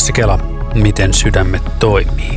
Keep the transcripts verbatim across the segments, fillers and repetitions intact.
Lassi Kela, miten sydämet toimii.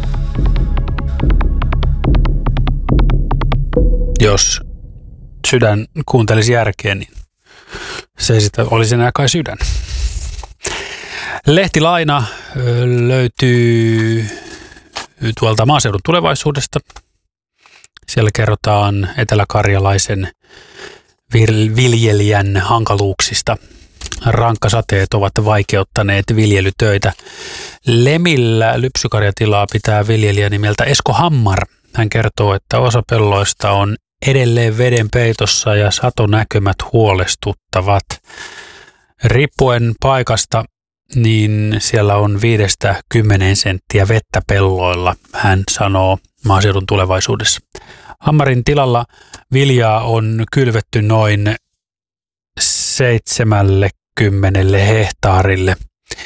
Jos sydän kuuntelisi järkeä, niin se ei sitä olisi enää kai sydän. Lehtilaina löytyy tuolta Maaseudun Tulevaisuudesta. Siellä kerrotaan eteläkarjalaisen viljelijän hankaluuksista. Rankkasateet ovat vaikeuttaneet viljelytöitä. Lemillä lypsykarjatilaa pitää viljelijä nimeltä Esko Hammar. Hän kertoo, että osa pelloista on edelleen veden peitossa ja satonäkymät huolestuttavat. Riippuen paikasta, niin siellä on viidestä kymmeneen senttiä vettä pelloilla, hän sanoo Maaseudun Tulevaisuudessa. Hammarin tilalla viljaa on kylvetty noin seitsemänkymmentä hehtaarille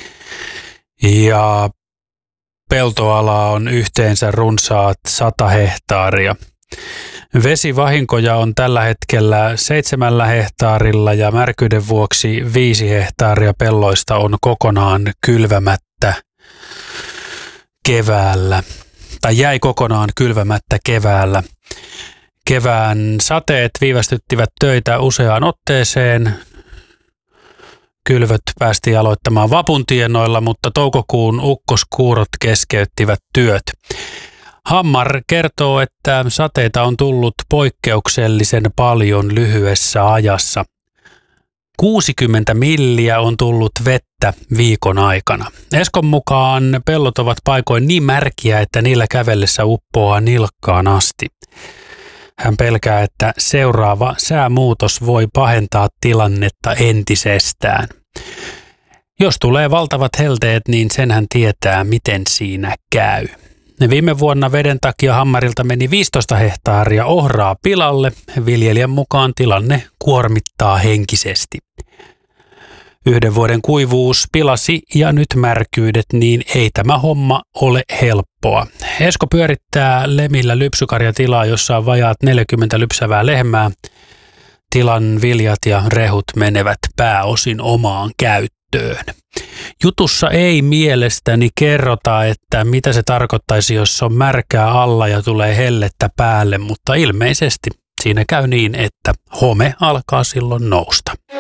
ja peltoala on yhteensä runsaat sata hehtaaria. Vesivahinkoja on tällä hetkellä seitsemällä hehtaarilla ja märkyyden vuoksi viisi hehtaaria pelloista on kokonaan kylvämättä keväällä tai jäi kokonaan kylvämättä keväällä. Kevään sateet viivästyttivät töitä useaan otteeseen. Kylvöt päästiin aloittamaan vapuntienoilla, mutta toukokuun ukkoskuurot keskeyttivät työt. Hammar kertoo, että sateita on tullut poikkeuksellisen paljon lyhyessä ajassa. kuusikymmentä milliä on tullut vettä viikon aikana. Eskon mukaan pellot ovat paikoin niin märkiä, että niillä kävellessä uppoaa nilkkaan asti. Hän pelkää, että seuraava säämuutos voi pahentaa tilannetta entisestään. Jos tulee valtavat helteet, niin sen hän tietää, miten siinä käy. Viime vuonna veden takia Hammarilta meni viisitoista hehtaaria ohraa pilalle. Viljelijän mukaan tilanne kuormittaa henkisesti. Yhden vuoden kuivuus pilasi ja nyt märkyydet, niin ei tämä homma ole helppoa. Esko pyörittää Lemillä lypsykarjatilaa, jossa on vajaat neljäkymmentä lypsävää lehmää. Tilan viljat ja rehut menevät pääosin omaan käyttöön. Jutussa ei mielestäni kerrota, että mitä se tarkoittaisi, jos on märkää alla ja tulee hellettä päälle, mutta ilmeisesti siinä käy niin, että home alkaa silloin nousta.